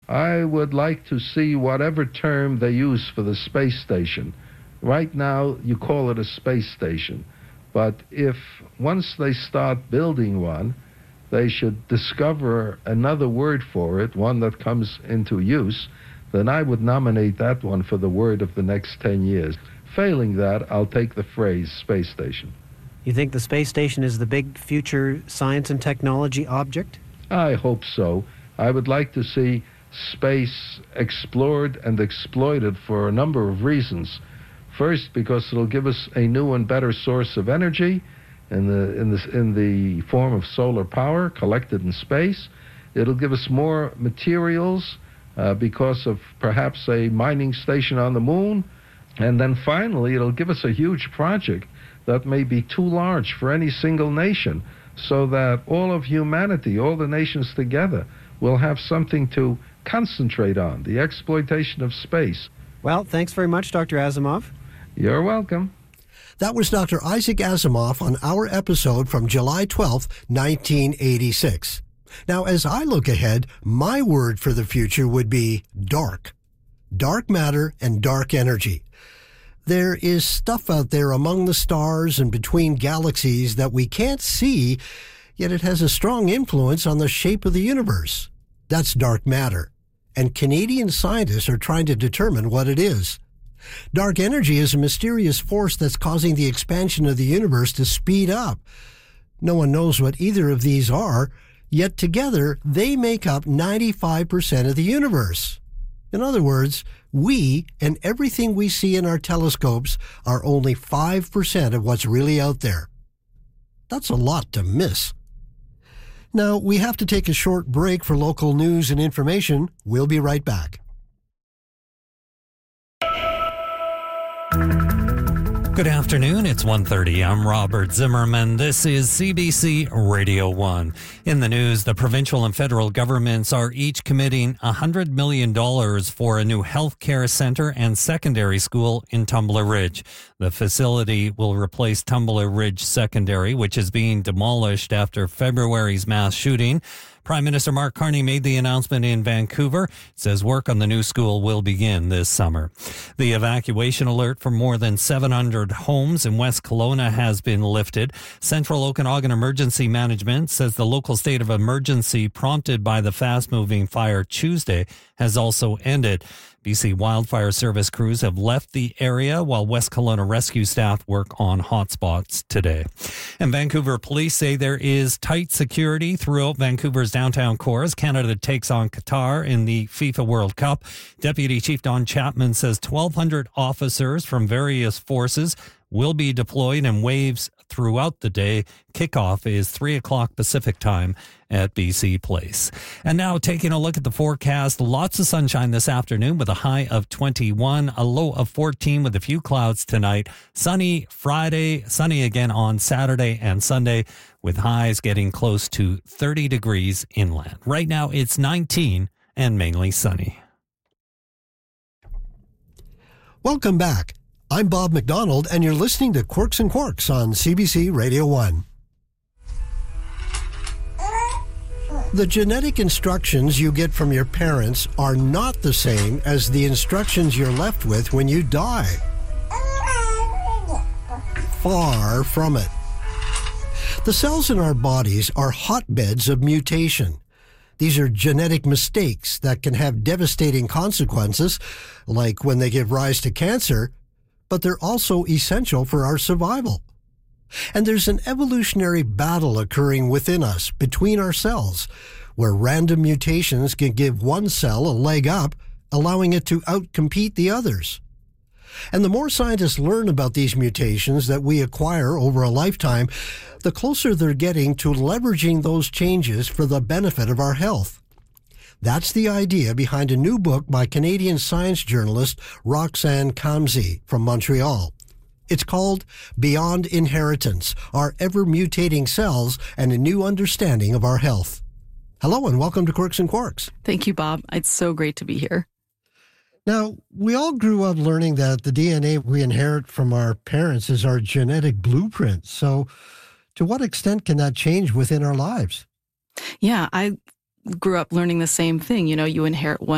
I would like to see whatever term they use for the space station. Right now, you call it a space station. But if once they start building one, they should discover another word for it, one that comes into use, then I would nominate that one for the word of the next 10 years. Failing that, I'll take the phrase space station. You think the space station is the big future science and technology object? I hope so. I would like to see space explored and exploited for a number of reasons. First, because it'll give us a new and better source of energy in the form of solar power collected in space. It'll give us more materials because of perhaps a mining station on the moon. And then finally, it'll give us a huge project that may be too large for any single nation, so that all of humanity, all the nations together, will have something to concentrate on, the exploitation of space. Well, thanks very much, Dr. Asimov. You're welcome. That was Dr. Isaac Asimov on our episode from July 12th, 1986. Now, as I look ahead, my word for the future would be dark. Dark matter and dark energy. There is stuff out there among the stars and between galaxies that we can't see, yet it has a strong influence on the shape of the universe. That's dark matter. And Canadian scientists are trying to determine what it is. Dark energy is a mysterious force that's causing the expansion of the universe to speed up. No one knows what either of these are, yet together they make up 95% of the universe. In other words, we and everything we see in our telescopes are only 5% of what's really out there. That's a lot to miss. Now, we have to take a short break for local news and information. We'll be right back. Good afternoon, it's 1:30. I'm Robert Zimmerman. This is CBC Radio 1. In the news, the provincial and federal governments are each committing $100 million for a new healthcare center and secondary school in Tumbler Ridge. The facility will replace Tumbler Ridge Secondary, which is being demolished after February's mass shooting. Prime Minister Mark Carney made the announcement in Vancouver. It says work on the new school will begin this summer. The evacuation alert for more than 700 homes in West Kelowna has been lifted. Central Okanagan Emergency Management says the local state of emergency prompted by the fast-moving fire Tuesday has also ended. BC Wildfire Service crews have left the area while West Kelowna rescue staff work on hotspots today. And Vancouver police say there is tight security throughout Vancouver's downtown core as Canada takes on Qatar in the FIFA World Cup. Deputy Chief Don Chapman says 1,200 officers from various forces will be deployed in waves throughout the day. Kickoff is 3 o'clock Pacific time at BC Place. And now taking a look at the forecast, lots of sunshine this afternoon with a high of 21, a low of 14 with a few clouds tonight. Sunny Friday, sunny again on Saturday and Sunday with highs getting close to 30 degrees inland. Right now it's 19 and mainly sunny. Welcome back. I'm Bob McDonald, and you're listening to Quirks and Quarks on CBC Radio 1. The genetic instructions you get from your parents are not the same as the instructions you're left with when you die. Far from it. The cells in our bodies are hotbeds of mutation. These are genetic mistakes that can have devastating consequences, like when they give rise to cancer, but they're also essential for our survival. And there's an evolutionary battle occurring within us, between our cells, where random mutations can give one cell a leg up, allowing it to outcompete the others. And the more scientists learn about these mutations that we acquire over a lifetime, the closer they're getting to leveraging those changes for the benefit of our health. That's the idea behind a new book by Canadian science journalist Roxanne Kamsi from Montreal. It's called Beyond Inheritance, Our Ever-Mutating Cells and a New Understanding of Our Health. Hello and welcome to Quirks and Quarks. Thank you, Bob. It's so great to be here. Now, we all grew up learning that the DNA we inherit from our parents is our genetic blueprint. So to what extent can that change within our lives? Yeah, I grew up learning the same thing. You know, you inherit one